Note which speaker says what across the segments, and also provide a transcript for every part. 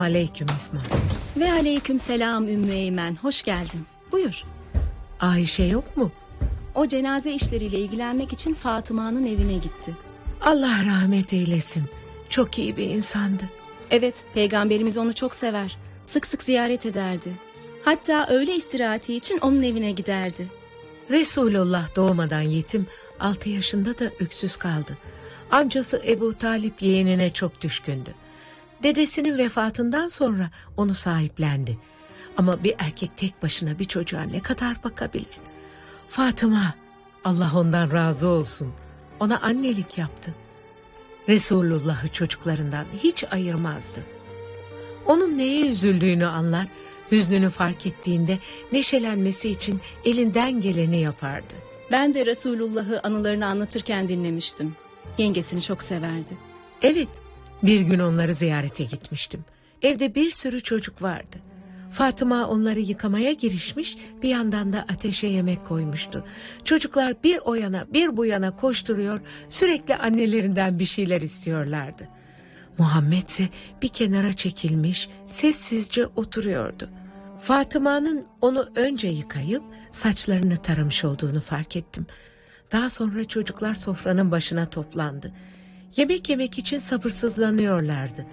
Speaker 1: Aleyküm Esma.
Speaker 2: Ve aleyküm selam Ümmü Eymen. Hoş geldin. Buyur.
Speaker 1: Ayşe yok mu?
Speaker 2: O cenaze işleriyle ilgilenmek için Fatıma'nın evine gitti.
Speaker 1: Allah rahmet eylesin. Çok iyi bir insandı.
Speaker 2: Evet, peygamberimiz onu çok sever. Sık sık ziyaret ederdi. Hatta öğle istirahati için onun evine giderdi.
Speaker 1: Resulullah doğmadan yetim, 6 yaşında da öksüz kaldı. Amcası Ebu Talip yeğenine çok düşkündü. Dedesinin vefatından sonra onu sahiplendi. Ama bir erkek tek başına bir çocuğa ne kadar bakabilir? Fatıma, Allah ondan razı olsun, ona annelik yaptı. Resulullah'ı çocuklarından hiç ayırmazdı. Onun neye üzüldüğünü anlar, hüznünü fark ettiğinde neşelenmesi için elinden geleni yapardı.
Speaker 2: Ben de Resulullah'ı anılarını anlatırken dinlemiştim. Yengesini çok severdi.
Speaker 1: Evet, bir gün onları ziyarete gitmiştim. Evde bir sürü çocuk vardı. Fatıma onları yıkamaya girişmiş, bir yandan da ateşe yemek koymuştu. Çocuklar bir o yana bir bu yana koşturuyor, sürekli annelerinden bir şeyler istiyorlardı. Muhammed ise bir kenara çekilmiş, sessizce oturuyordu. Fatıma'nın onu önce yıkayıp saçlarını taramış olduğunu fark ettim. Daha sonra çocuklar sofranın başına toplandı. Yemek yemek için sabırsızlanıyorlardı.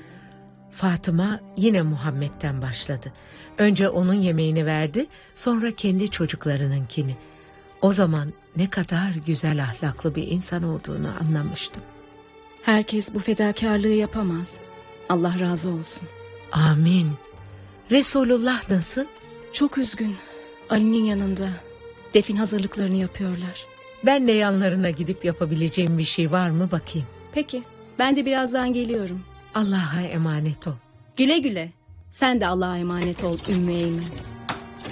Speaker 1: Fatıma yine Muhammed'den başladı. Önce onun yemeğini verdi, sonra kendi çocuklarınınkini. O zaman ne kadar güzel ahlaklı bir insan olduğunu anlamıştım.
Speaker 2: Herkes bu fedakarlığı yapamaz. Allah razı olsun.
Speaker 1: Amin. Resulullah nasıl?
Speaker 2: Çok üzgün. Ali'nin yanında. Defin hazırlıklarını yapıyorlar.
Speaker 1: Ben de yanlarına gidip yapabileceğim bir şey var mı bakayım.
Speaker 2: Peki, ben de birazdan geliyorum.
Speaker 1: Allah'a emanet ol.
Speaker 2: Güle güle. Sen de Allah'a emanet ol Ümmü Eymen.